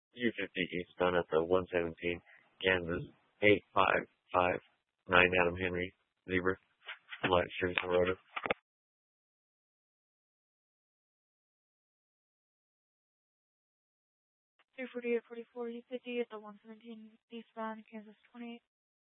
U50 eastbound at the 117, Kansas 8559 Adam Henry, Zebra, Light Stream, Colorado. 34844 U50 at the 117 eastbound, Kansas 28.